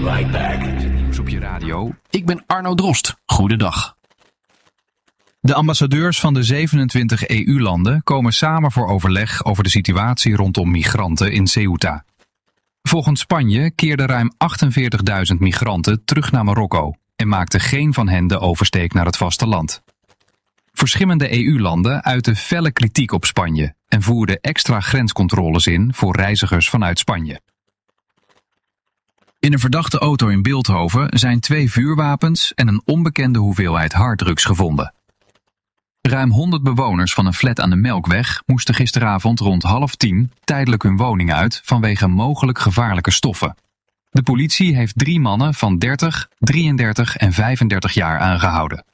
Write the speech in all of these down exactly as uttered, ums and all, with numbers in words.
right back. Nieuws op je radio. Ik ben Arno Drost. Goedendag. De ambassadeurs van de zevenentwintig E U-landen komen samen voor overleg over de situatie rondom migranten in Ceuta. Volgens Spanje keerden ruim achtenveertigduizend migranten terug naar Marokko en maakte geen van hen de oversteek naar het vasteland. Verschillende E U-landen uitten felle kritiek op Spanje en voerden extra grenscontroles in voor reizigers vanuit Spanje. In een verdachte auto in Bilthoven zijn twee vuurwapens en een onbekende hoeveelheid harddrugs gevonden. Ruim honderd bewoners van een flat aan de Melkweg moesten gisteravond rond half tien tijdelijk hun woning uit vanwege mogelijk gevaarlijke stoffen. De politie heeft drie mannen van dertig, drieëndertig en vijfendertig jaar aangehouden.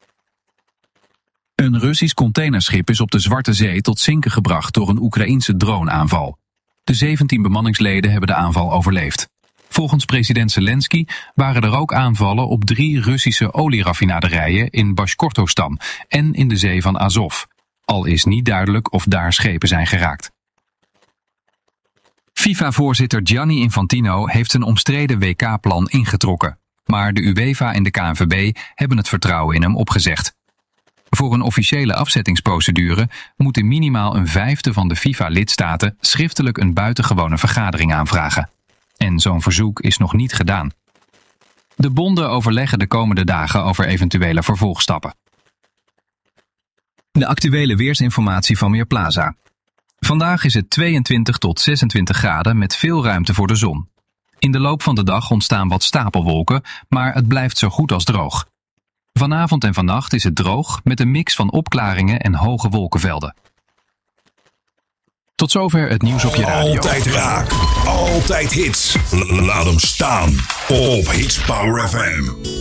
Een Russisch containerschip is op de Zwarte Zee tot zinken gebracht door een Oekraïense droneaanval. De zeventien bemanningsleden hebben de aanval overleefd. Volgens president Zelensky waren er ook aanvallen op drie Russische olieraffinaderijen in Bashkortostan en in de zee van Azov. Al is niet duidelijk of daar schepen zijn geraakt. FIFA-voorzitter Gianni Infantino heeft een omstreden W K-plan ingetrokken. Maar de UEFA en de K N V B hebben het vertrouwen in hem opgezegd. Voor een officiële afzettingsprocedure moet minimaal een vijfde van de FIFA-lidstaten schriftelijk een buitengewone vergadering aanvragen. En zo'n verzoek is nog niet gedaan. De bonden overleggen de komende dagen over eventuele vervolgstappen. De actuele weersinformatie van Weerplaza. Vandaag is het tweeëntwintig tot zesentwintig graden met veel ruimte voor de zon. In de loop van de dag ontstaan wat stapelwolken, maar het blijft zo goed als droog. Vanavond en vannacht is het droog met een mix van opklaringen en hoge wolkenvelden. Tot zover het nieuws op je radio. Altijd raak, altijd hits. L- laat hem staan op Hits Power F M.